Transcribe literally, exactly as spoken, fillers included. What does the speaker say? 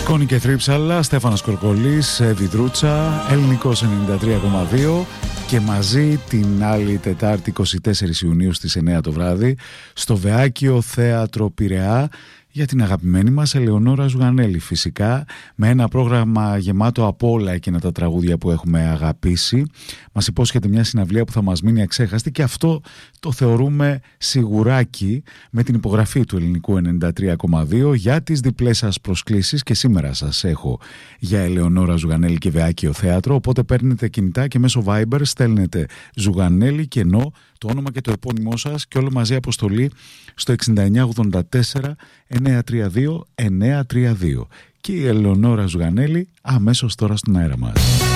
Σκόνη και Θρύψαλα, Στέφανος Κορκολής, Εύη Δρούτσα, Ελληνικός ενενήντα τρία κόμμα δύο και μαζί την άλλη Τετάρτη είκοσι τέσσερις Ιουνίου στις εννιά το βράδυ στο Βεάκιο Θέατρο Πειραιά για την αγαπημένη μας Ελεονόρα Ζουγανέλη, φυσικά με ένα πρόγραμμα γεμάτο από όλα εκείνα τα τραγούδια που έχουμε αγαπήσει. Μας υπόσχεται μια συναυλία που θα μας μείνει αξέχαστη και αυτό το θεωρούμε σιγουράκι με την υπογραφή του Ελληνικού ενενήντα τρία κόμμα δύο για τις διπλές σας προσκλήσεις και σήμερα σας έχω για Ελεονόρα Ζουγανέλη και Βεάκιο Θέατρο, οπότε παίρνετε κινητά και μέσω Viber στέλνετε Ζουγανέλη και ενώ το όνομα και το επώνυμό σας και όλο μαζί αποστολή στο εξήντα εννιά ογδόντα τέσσερα εννιακόσια τριάντα δύο εννιακόσια τριάντα δύο και η Ελεονόρα Ζουγανέλη αμέσως τώρα στον αέρα μας.